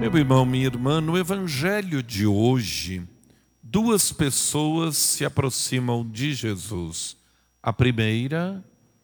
Meu irmão, minha irmã, no evangelho de hoje, duas pessoas se aproximam de Jesus. A primeira,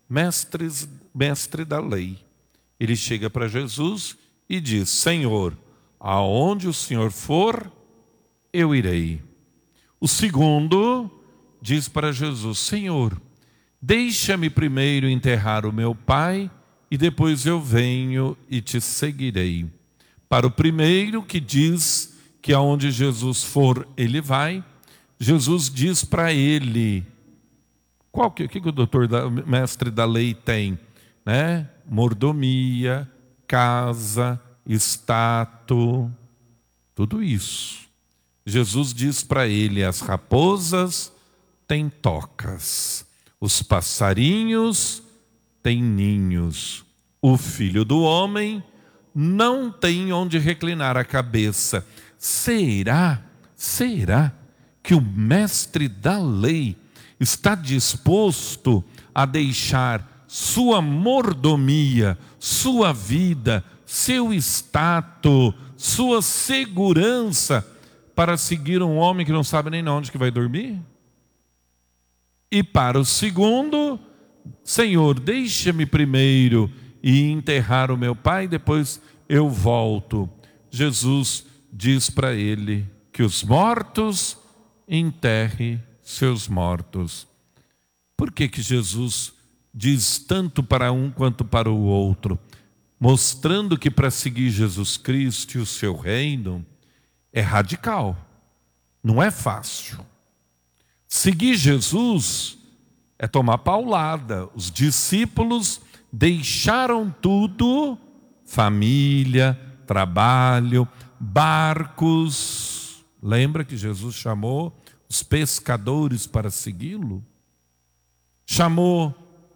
mestre da lei. Ele chega para Jesus e diz: Senhor, aonde o Senhor for, eu irei. O segundo diz para Jesus: Senhor, deixa-me primeiro enterrar o meu pai e depois eu venho e te seguirei. Para o primeiro, que diz que aonde Jesus for, ele vai, Jesus diz para ele, o que o mestre da lei tem? Né? Mordomia, casa, status, tudo isso. Jesus diz para ele: as raposas têm tocas, os passarinhos têm ninhos, o filho do homem não tem onde reclinar a cabeça. Será que o mestre da lei está disposto a deixar sua mordomia, sua vida, seu status, sua segurança para seguir um homem que não sabe nem onde que vai dormir? E para o segundo: Senhor, deixa-me primeiro e enterrar o meu pai, depois eu volto. Jesus diz para ele que os mortos enterrem seus mortos. Por que Jesus diz tanto para um quanto para o outro? Mostrando que para seguir Jesus Cristo e o seu reino é radical, não é fácil. Seguir Jesus é tomar paulada. Os discípulos deixaram tudo, família, trabalho, barcos. Lembra que Jesus chamou os pescadores para segui-lo? Chamou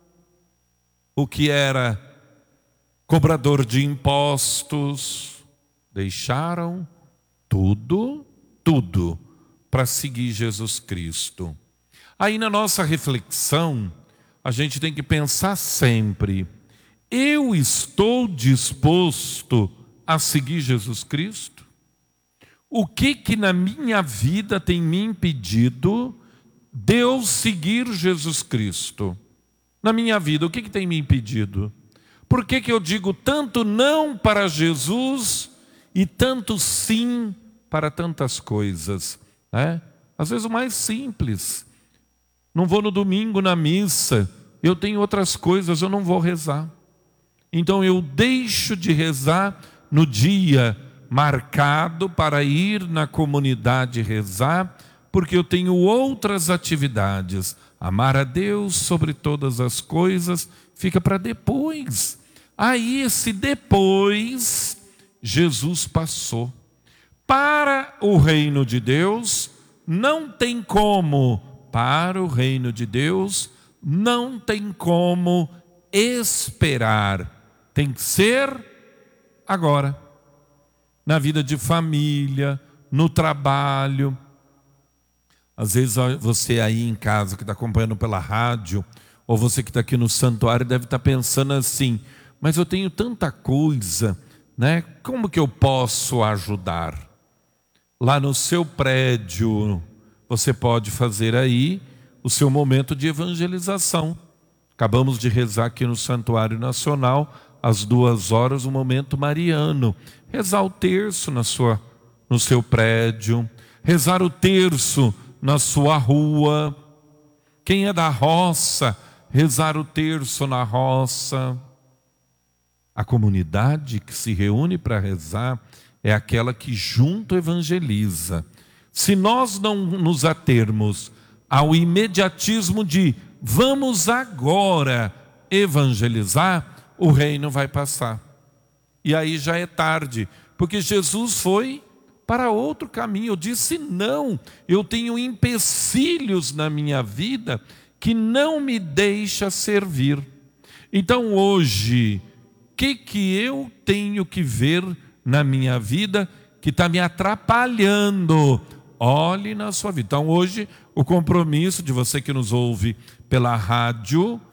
o que era cobrador de impostos. Deixaram tudo para seguir Jesus Cristo. Aí na nossa reflexão, a gente tem que pensar sempre: eu estou disposto a seguir Jesus Cristo? O que na minha vida tem me impedido de eu seguir Jesus Cristo? Na minha vida, o que tem me impedido? Por que eu digo tanto não para Jesus e tanto sim para tantas coisas, né? Às vezes o mais simples: não vou no domingo na missa, eu tenho outras coisas, eu não vou rezar. Então eu deixo de rezar no dia marcado para ir na comunidade rezar, porque eu tenho outras atividades. Amar a Deus sobre todas as coisas fica para depois. Aí esse depois, Jesus passou. Para o reino de Deus não tem como. Para o reino de Deus não tem como esperar. Tem que ser agora. Na vida de família, no trabalho. Às vezes você aí em casa que está acompanhando pela rádio, ou você que está aqui no santuário deve estar pensando assim: mas eu tenho tanta coisa, né? Como que eu posso ajudar? Lá no seu prédio, você pode fazer aí o seu momento de evangelização. Acabamos de rezar aqui no Santuário Nacional, às 2h, o momento mariano. Rezar o terço no seu prédio, rezar o terço na sua rua. Quem é da roça, rezar o terço na roça. A comunidade que se reúne para rezar é aquela que junto evangeliza. Se nós não nos atermos ao imediatismo de vamos agora evangelizar, o reino vai passar. E aí já é tarde, porque Jesus foi para outro caminho. Eu disse não, eu tenho empecilhos na minha vida que não me deixa servir. Então hoje, o que eu tenho que ver na minha vida que está me atrapalhando? Olhe na sua vida. Então hoje o compromisso de você que nos ouve pela rádio